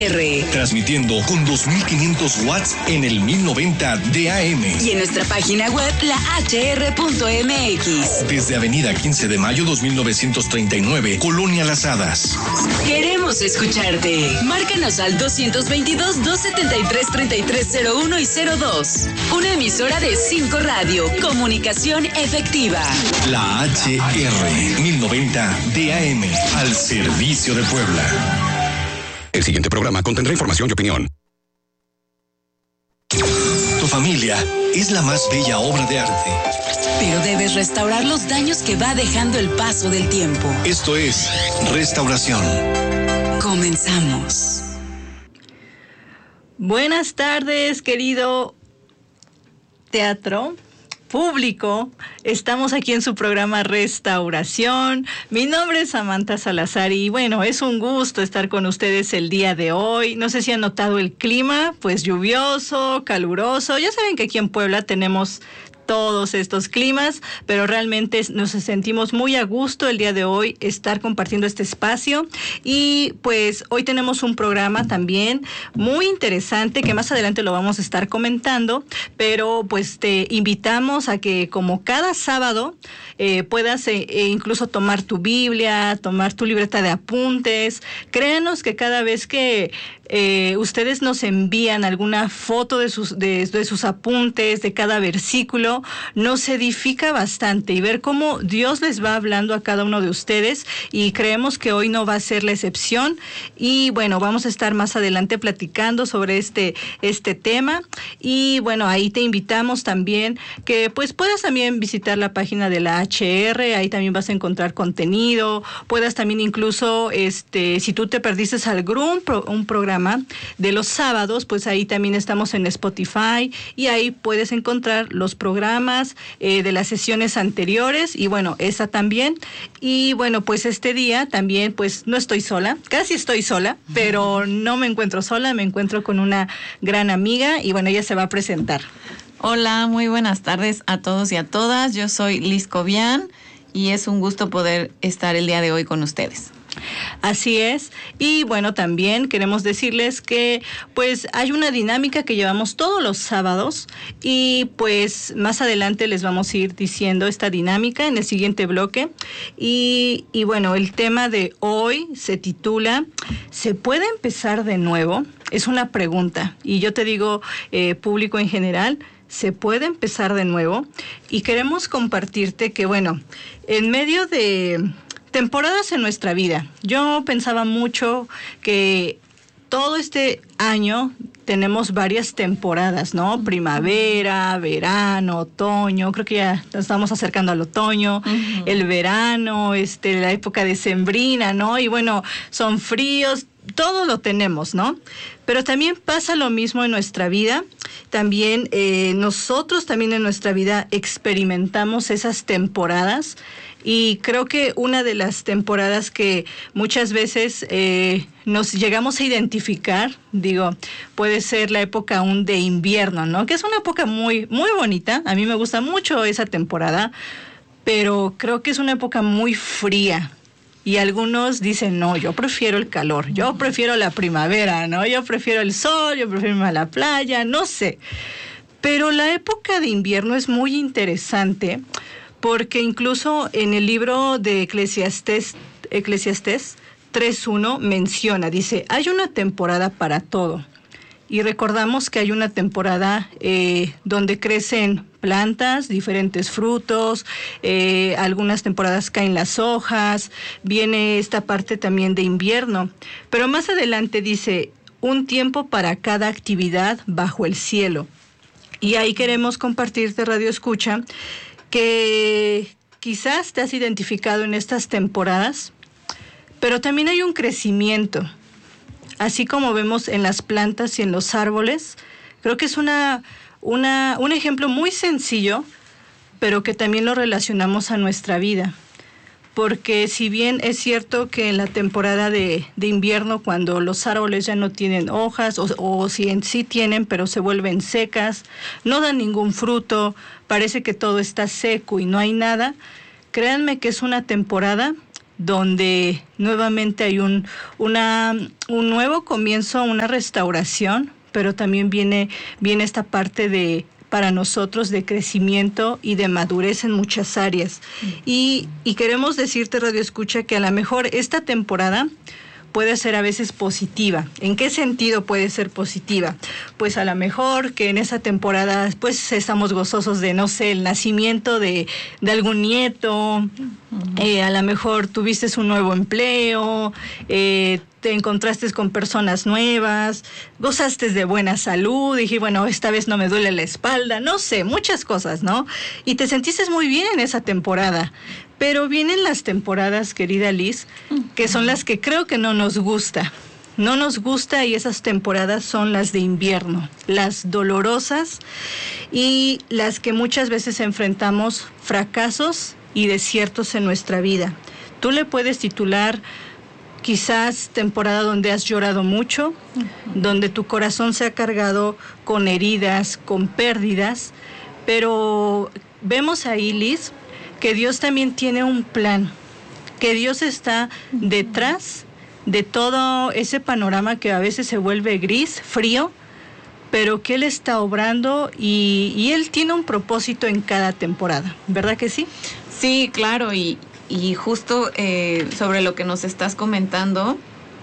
Transmitiendo con 2500 watts en el 1090 de AM. Y en nuestra página web, lahr.mx. Desde Avenida 15 de Mayo 2939, Colonia Las Hadas. Queremos escucharte. Márcanos al 222-273-3301 y 02. Una emisora de 5 Radio. Comunicación efectiva. La HR 1090 de AM. Al servicio de Puebla. El siguiente programa contendrá información y opinión. Tu familia es la más bella obra de arte. Pero debes restaurar los daños que va dejando el paso del tiempo. Esto es Restauración. Comenzamos. Buenas tardes, querido teatro público. Estamos aquí en su programa Restauración. Mi nombre es Samantha Salazar y bueno, es un gusto estar con ustedes el día de hoy. No sé si han notado el clima, pues lluvioso, caluroso. Ya saben que aquí en Puebla tenemos todos estos climas, pero realmente nos sentimos muy a gusto el día de hoy estar compartiendo este espacio. Y pues hoy tenemos un programa también muy interesante que más adelante lo vamos a estar comentando, pero pues te invitamos a que como cada sábado puedas incluso tomar tu Biblia, tomar tu libreta de apuntes. Créanos que cada vez que ustedes nos envían alguna foto de sus apuntes, de cada versículo, nos edifica bastante y ver cómo Dios les va hablando a cada uno de ustedes, y creemos que hoy no va a ser la excepción. Y bueno, vamos a estar más adelante platicando sobre este tema, y bueno, ahí te invitamos también que pues puedas también visitar la página de la HR. Ahí también vas a encontrar contenido, puedas también incluso si tú te perdiste un programa de los sábados, pues ahí también estamos en Spotify y ahí puedes encontrar los programas de las sesiones anteriores, y bueno, esa también. Y bueno, pues este día también pues no estoy sola, casi estoy sola, pero no me encuentro sola, me encuentro con una gran amiga y bueno, ella se va a presentar. Hola, muy buenas tardes a todos y a todas. Yo soy Liz Cobian y es un gusto poder estar el día de hoy con ustedes. Así es, y bueno, también queremos decirles que pues hay una dinámica que llevamos todos los sábados, y pues más adelante les vamos a ir diciendo esta dinámica en el siguiente bloque. Y bueno, el tema de hoy se titula ¿Se puede empezar de nuevo? Es una pregunta, y yo te digo, público en general, ¿se puede empezar de nuevo? Y queremos compartirte que bueno, en medio de temporadas en nuestra vida, yo pensaba mucho que todo este año tenemos varias temporadas, ¿no? Primavera, verano, otoño, creo que ya nos estamos acercando al otoño, el verano, la época decembrina, ¿no? Y bueno, son fríos, todo lo tenemos, ¿no? Pero también pasa lo mismo en nuestra vida. También nosotros también en nuestra vida experimentamos esas temporadas. Y creo que una de las temporadas que muchas veces nos llegamos a identificar, puede ser la época aún de invierno, ¿no? Que es una época muy, muy bonita. A mí me gusta mucho esa temporada, pero creo que es una época muy fría. Y algunos dicen, no, yo prefiero el calor, yo prefiero la primavera, ¿no? Yo prefiero el sol, yo prefiero irme a la playa, no sé. Pero la época de invierno es muy interesante, porque incluso en el libro de Eclesiastés 3:1 menciona, dice, hay una temporada para todo. Y recordamos que hay una temporada donde crecen plantas, diferentes frutos, algunas temporadas caen las hojas, viene esta parte también de invierno. Pero más adelante dice, un tiempo para cada actividad bajo el cielo. Y ahí queremos compartirte, Radio Escucha, que quizás te has identificado en estas temporadas, pero también hay un crecimiento. Así como vemos en las plantas y en los árboles, creo que es un ejemplo muy sencillo, pero que también lo relacionamos a nuestra vida. Porque si bien es cierto que en la temporada de invierno, cuando los árboles ya no tienen hojas, o si en sí tienen, pero se vuelven secas, no dan ningún fruto, parece que todo está seco y no hay nada, créanme que es una temporada donde nuevamente hay un nuevo comienzo, una restauración, pero también viene esta parte para nosotros de crecimiento y de madurez en muchas áreas. Y queremos decirte, Radio Escucha, que a lo mejor esta temporada puede ser a veces positiva. ¿En qué sentido puede ser positiva? Pues a lo mejor que en esa temporada pues estamos gozosos de, no sé, el nacimiento de algún nieto, a lo mejor tuviste un nuevo empleo, te encontraste con personas nuevas, gozaste de buena salud, dije, bueno, esta vez no me duele la espalda, no sé, muchas cosas, ¿no? Y te sentiste muy bien en esa temporada. Pero vienen las temporadas, querida Liz, que son las que creo que no nos gusta. No nos gusta, y esas temporadas son las de invierno, las dolorosas y las que muchas veces enfrentamos fracasos y desiertos en nuestra vida. Tú le puedes titular quizás temporada donde has llorado mucho, donde tu corazón se ha cargado con heridas, con pérdidas, pero vemos ahí, Liz, que Dios también tiene un plan, que Dios está detrás de todo ese panorama que a veces se vuelve gris, frío, pero que Él está obrando y Él tiene un propósito en cada temporada, ¿verdad que sí? Sí, claro, y justo sobre lo que nos estás comentando,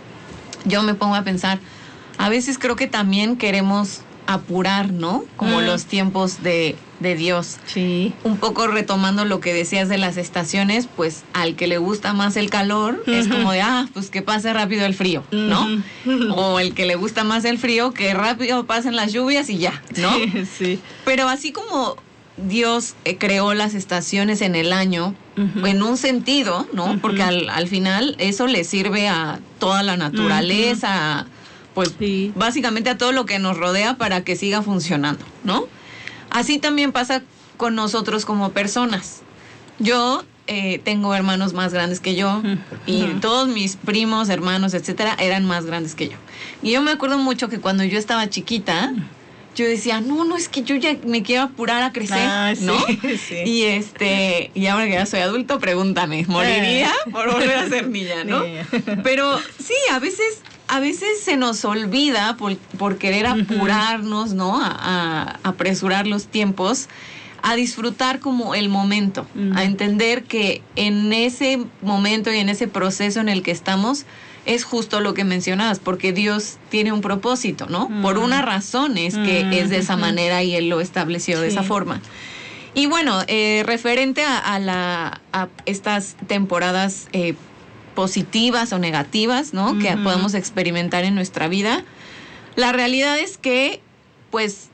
yo me pongo a pensar, a veces creo que también queremos apurar, ¿no? Como los tiempos de Dios. Sí. Un poco retomando lo que decías de las estaciones, pues al que le gusta más el calor, es como de, pues que pase rápido el frío, ¿no? O el que le gusta más el frío, que rápido pasen las lluvias y ya, ¿no? Sí. Pero así como Dios creó las estaciones en el año, en un sentido, ¿no? Porque al final eso le sirve a toda la naturaleza, pues sí, básicamente a todo lo que nos rodea para que siga funcionando, ¿no? Así también pasa con nosotros como personas. Yo tengo hermanos más grandes que yo y todos mis primos, hermanos, etcétera, eran más grandes que yo. Y yo me acuerdo mucho que cuando yo estaba chiquita, yo decía, no, es que yo ya me quiero apurar a crecer, ¿no? Sí. Y ahora que ya soy adulto, pregúntame, ¿moriría por volver a ser niña, no? Pero sí, a veces se nos olvida por querer apurarnos, ¿no? A apresurar los tiempos, a disfrutar como el momento, a entender que en ese momento y en ese proceso en el que estamos es justo lo que mencionabas, porque Dios tiene un propósito, ¿no? Por una razón es que es de esa manera y Él lo estableció de esa forma. Y bueno, referente a estas temporadas positivas o negativas, ¿no? Que podemos experimentar en nuestra vida. La realidad es que, pues,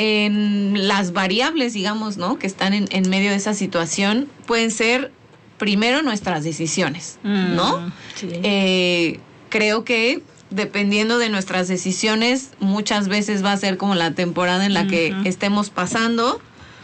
en las variables, digamos, ¿no? Que están en medio de esa situación, pueden ser, primero, nuestras decisiones, ¿no? Sí. Creo que, dependiendo de nuestras decisiones, muchas veces va a ser como la temporada en la que estemos pasando,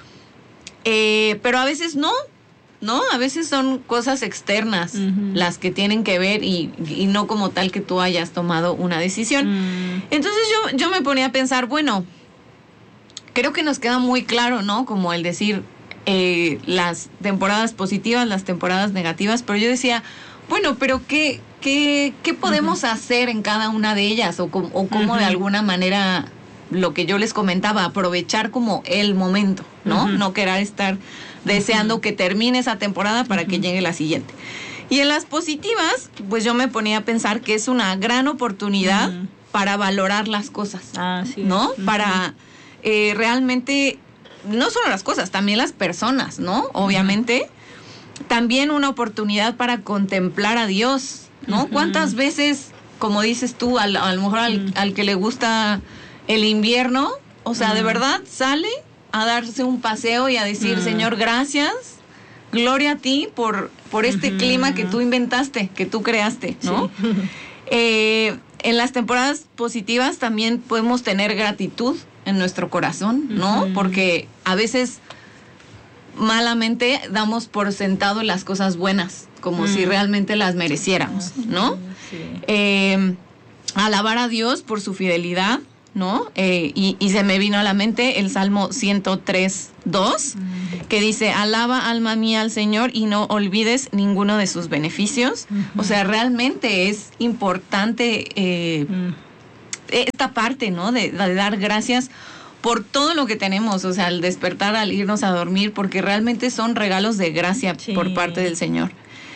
pero a veces no, a veces son cosas externas las que tienen que ver y no como tal que tú hayas tomado una decisión. Entonces yo me ponía a pensar, bueno, creo que nos queda muy claro, ¿no? Como el decir las temporadas positivas, las temporadas negativas, pero yo decía, bueno, pero ¿qué podemos hacer en cada una de ellas? O cómo de alguna manera, lo que yo les comentaba, aprovechar como el momento, ¿no? No querer estar deseando que termine esa temporada para que llegue la siguiente. Y en las positivas, pues yo me ponía a pensar que es una gran oportunidad para valorar las cosas, ¿no? Para realmente, no solo las cosas, también las personas, ¿no? Obviamente, también una oportunidad para contemplar a Dios, ¿no? ¿Cuántas veces, como dices tú, a lo mejor al que le gusta el invierno, o sea, de verdad sale a darse un paseo y a decir, Señor, gracias, gloria a ti por este clima que tú inventaste, que tú creaste, ¿no? Sí. En las temporadas positivas también podemos tener gratitud en nuestro corazón, ¿no? Porque a veces malamente damos por sentado las cosas buenas, como si realmente las mereciéramos, ¿no? Sí. Alabar a Dios por su fidelidad, ¿no? Y se me vino a la mente el Salmo 103:2, que dice, alaba alma mía al Señor y no olvides ninguno de sus beneficios. O sea, realmente es importante esta parte, ¿no? De dar gracias por todo lo que tenemos, o sea, al despertar, al irnos a dormir, porque realmente son regalos de gracia por parte del Señor.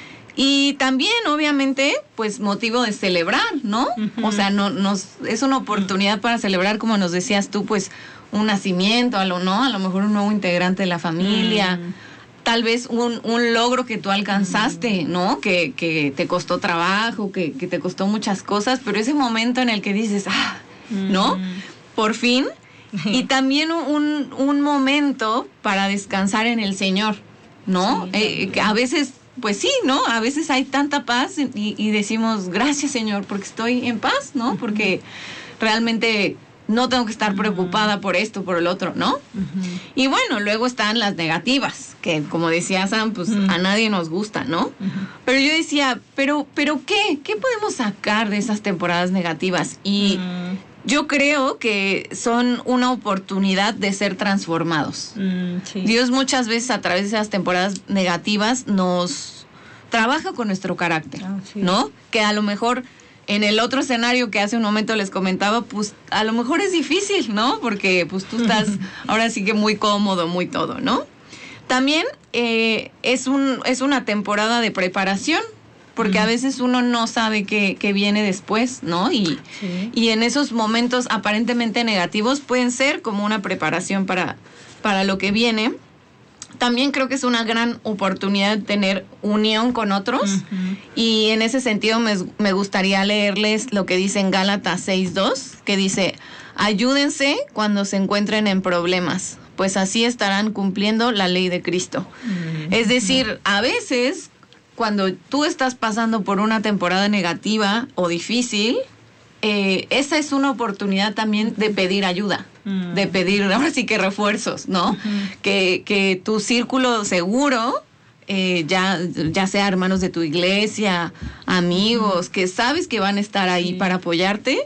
Y también, obviamente, pues motivo de celebrar, ¿no? O sea, es una oportunidad para celebrar, como nos decías tú, pues un nacimiento, a lo mejor un nuevo integrante de la familia, tal vez un logro que tú alcanzaste, ¿no? Que te costó trabajo, que te costó muchas cosas, pero ese momento en el que dices, ¿no? Por fin. Y también un momento para descansar en el Señor, ¿no? Que a veces, pues sí, ¿no? A veces hay tanta paz y decimos, gracias, Señor, porque estoy en paz, ¿no? Porque realmente no tengo que estar preocupada por esto, por el otro, ¿no? Y bueno, luego están las negativas, que como decía Sam, pues a nadie nos gusta, ¿no? Pero yo decía, ¿pero qué? ¿Qué podemos sacar de esas temporadas negativas? Y yo creo que son una oportunidad de ser transformados. Sí. Dios muchas veces a través de esas temporadas negativas nos trabaja con nuestro carácter, ¿no? Que a lo mejor en el otro escenario que hace un momento les comentaba, pues a lo mejor es difícil, ¿no? Porque pues tú estás ahora sí que muy cómodo, muy todo, ¿no? También es una temporada de preparación, porque a veces uno no sabe qué viene después, ¿no? Y en esos momentos aparentemente negativos pueden ser como una preparación para lo que viene. También creo que es una gran oportunidad de tener unión con otros, y en ese sentido me gustaría leerles lo que dice en Gálatas 6:2, que dice, ayúdense cuando se encuentren en problemas, pues así estarán cumpliendo la ley de Cristo. Es decir, a veces cuando tú estás pasando por una temporada negativa o difícil, esa es una oportunidad también de pedir ayuda, de pedir ahora sí que refuerzos, ¿no? Que tu círculo seguro, ya sea hermanos de tu iglesia, amigos, que sabes que van a estar ahí para apoyarte,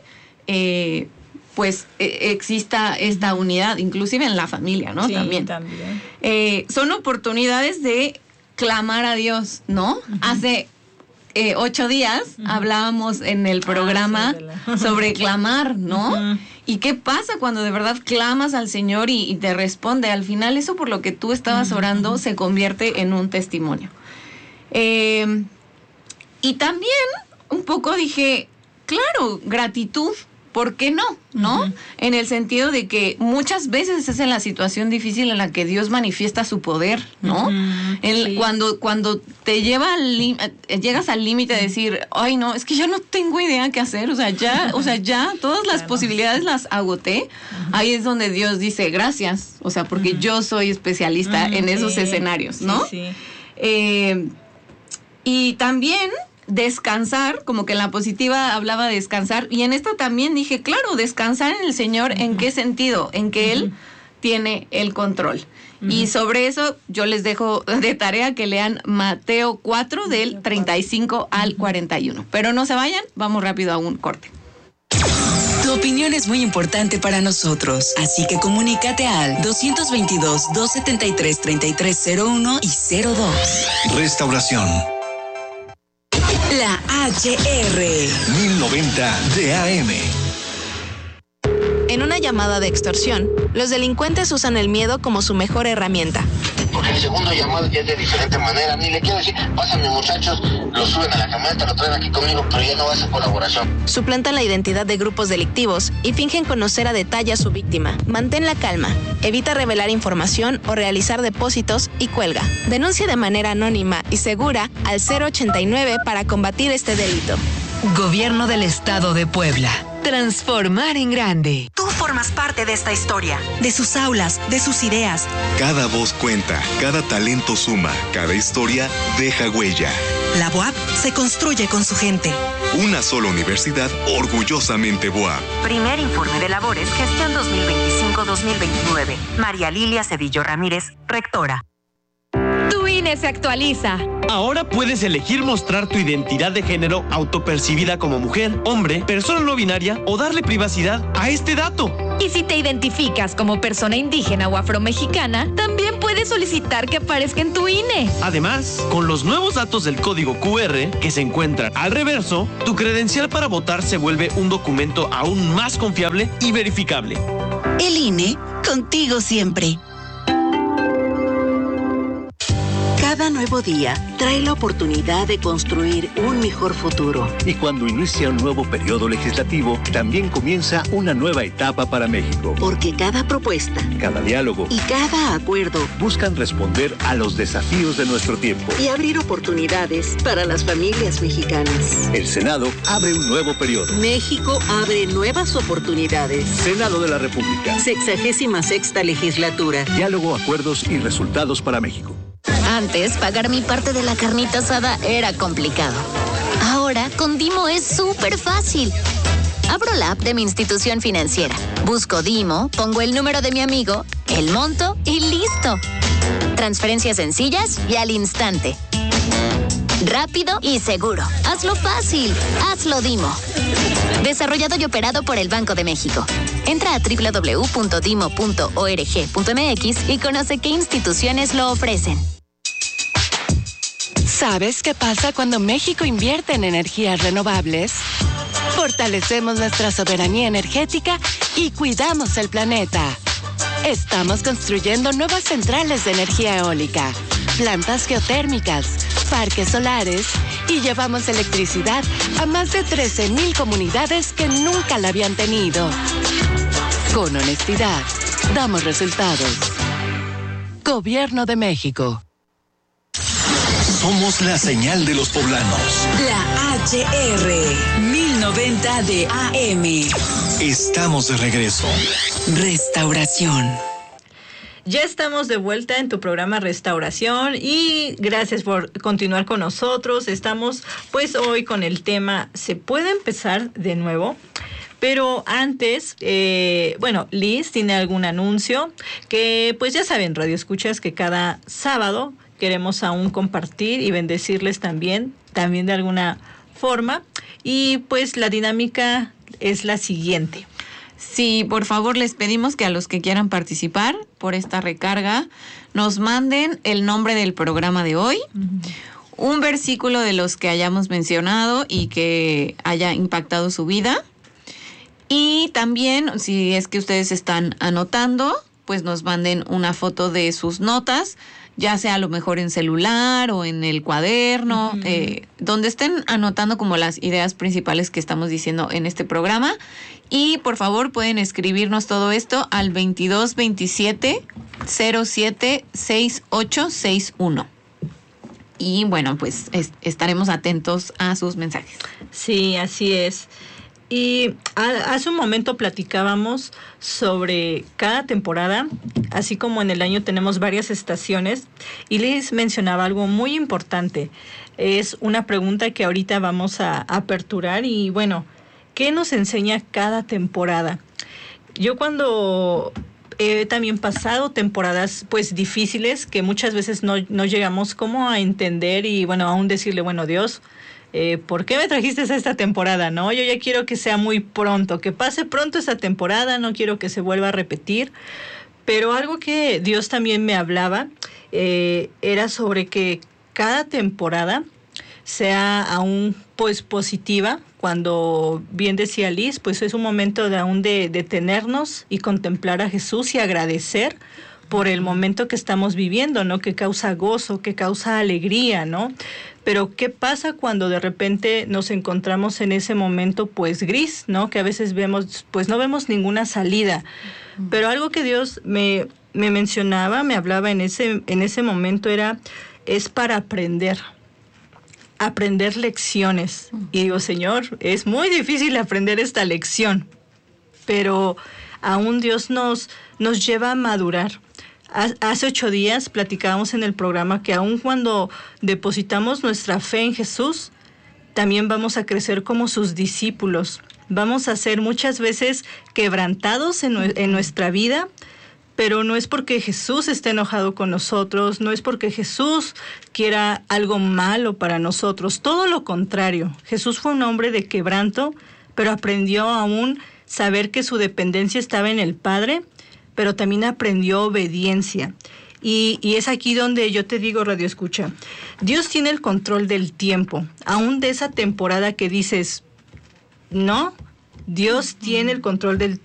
pues exista esta unidad, inclusive en la familia, ¿no? También. Son oportunidades de clamar a Dios, ¿no? Hace 8 días hablábamos en el programa sobre clamar, ¿no? ¿Y qué pasa cuando de verdad clamas al Señor y te responde? Al final eso por lo que tú estabas orando se convierte en un testimonio. Y también un poco dije, claro, gratitud, ¿por qué no? ¿No? En el sentido de que muchas veces es en la situación difícil en la que Dios manifiesta su poder, ¿no? Cuando te llegas al límite de decir, ay no, es que yo no tengo idea qué hacer, o sea, ya todas las posibilidades las agoté. Ahí es donde Dios dice, gracias, o sea, porque yo soy especialista en esos escenarios, ¿no? Y también descansar, como que en la positiva hablaba de descansar, y en esta también dije, claro, descansar en el Señor, ¿en qué sentido? En que Él tiene el control. Y sobre eso yo les dejo de tarea que lean Mateo 4 del 35 al 41. Pero no se vayan, vamos rápido a un corte. Tu opinión es muy importante para nosotros, así que comunícate al 222-273-3301 y 02. Restauración. La HR 1090 DAM. En una llamada de extorsión, los delincuentes usan el miedo como su mejor herramienta. Porque el segundo llamado ya es de diferente manera. Ni le quiero decir, pásame muchachos, lo suben a la camioneta, lo traen aquí conmigo, pero ya no va a ser colaboración. Suplantan la identidad de grupos delictivos y fingen conocer a detalle a su víctima. Mantén la calma, evita revelar información o realizar depósitos y cuelga. Denuncia de manera anónima y segura al 089 para combatir este delito. Gobierno del Estado de Puebla. Transformar en grande. Tú formas parte de esta historia, de sus aulas, de sus ideas. Cada voz cuenta, cada talento suma, cada historia deja huella. La BUAP se construye con su gente. Una sola universidad orgullosamente BUAP. Primer informe de labores, gestión 2025-2029. María Lilia Cedillo Ramírez, rectora. Tu INE se actualiza. Ahora puedes elegir mostrar tu identidad de género autopercibida como mujer, hombre, persona no binaria o darle privacidad a este dato. Y si te identificas como persona indígena o afromexicana, también puedes solicitar que aparezca en tu INE. Además, con los nuevos datos del código QR que se encuentran al reverso, tu credencial para votar se vuelve un documento aún más confiable y verificable. El INE, contigo siempre. Cada nuevo día trae la oportunidad de construir un mejor futuro. Y cuando inicia un nuevo periodo legislativo, también comienza una nueva etapa para México. Porque cada propuesta, cada diálogo y cada acuerdo buscan responder a los desafíos de nuestro tiempo y abrir oportunidades para las familias mexicanas. El Senado abre un nuevo periodo. México abre nuevas oportunidades. Senado de la República. 66ª legislatura. Diálogo, acuerdos y resultados para México. Antes, pagar mi parte de la carnita asada era complicado. Ahora, con Dimo es súper fácil. Abro la app de mi institución financiera, busco Dimo, pongo el número de mi amigo, el monto y listo. Transferencias sencillas y al instante. Rápido y seguro. Hazlo fácil. Hazlo Dimo. Desarrollado y operado por el Banco de México. Entra a www.dimo.org.mx y conoce qué instituciones lo ofrecen. ¿Sabes qué pasa cuando México invierte en energías renovables? Fortalecemos nuestra soberanía energética y cuidamos el planeta. Estamos construyendo nuevas centrales de energía eólica, plantas geotérmicas, parques solares y llevamos electricidad a más de 13,000 comunidades que nunca la habían tenido. Con honestidad, damos resultados. Gobierno de México. Somos la señal de los poblanos. La HR 1090 de AM. Estamos de regreso. Restauración. Ya estamos de vuelta en tu programa Restauración y gracias por continuar con nosotros. Estamos pues hoy con el tema ¿se puede empezar de nuevo? Pero antes, Liz tiene algún anuncio que pues ya saben, Radio Escuchas, que cada sábado queremos aún compartir y bendecirles también de alguna forma. Y pues la dinámica es la siguiente. Sí, por favor, les pedimos que a los que quieran participar por esta recarga nos manden el nombre del programa de hoy, un versículo de los que hayamos mencionado y que haya impactado su vida. Y también, si es que ustedes están anotando, pues nos manden una foto de sus notas, ya sea a lo mejor en celular o en el cuaderno, donde estén anotando como las ideas principales que estamos diciendo en este programa. Y por favor pueden escribirnos todo esto al 2227 07 6861. Y bueno, pues estaremos atentos a sus mensajes. Sí, así es. Y hace un momento platicábamos sobre cada temporada, así como en el año tenemos varias estaciones, y les mencionaba algo muy importante. Es una pregunta que ahorita vamos a aperturar y bueno, ¿qué nos enseña cada temporada? Yo cuando he también pasado temporadas pues difíciles que muchas veces no llegamos como a entender y bueno, aún decirle, bueno, Dios, ¿por qué me trajiste a esta temporada? No, yo ya quiero que sea muy pronto, que pase pronto esta temporada, no quiero que se vuelva a repetir. Pero algo que Dios también me hablaba era sobre que cada temporada sea aún pues positiva. Cuando bien decía Liz, pues es un momento de aún de detenernos y contemplar a Jesús y agradecer por el momento que estamos viviendo, ¿no? Que causa gozo, que causa alegría, ¿no? Pero ¿qué pasa cuando de repente nos encontramos en ese momento pues gris, ¿no? Que a veces vemos, pues no vemos ninguna salida. Pero algo que Dios me mencionaba, me hablaba en ese momento es para aprender lecciones. Y digo, Señor, es muy difícil aprender esta lección, pero aún Dios nos lleva a madurar. Hace 8 días platicábamos en el programa que aun cuando depositamos nuestra fe en Jesús, también vamos a crecer como sus discípulos. Vamos a ser muchas veces quebrantados en nuestra vida, pero no es porque Jesús esté enojado con nosotros, no es porque Jesús quiera algo malo para nosotros, todo lo contrario. Jesús fue un hombre de quebranto, pero aprendió aún saber que su dependencia estaba en el Padre, pero también aprendió obediencia. Y es aquí donde yo te digo, Radio Escucha, Dios tiene el control del tiempo, aún de esa temporada que dices, no, Dios tiene el control del tiempo.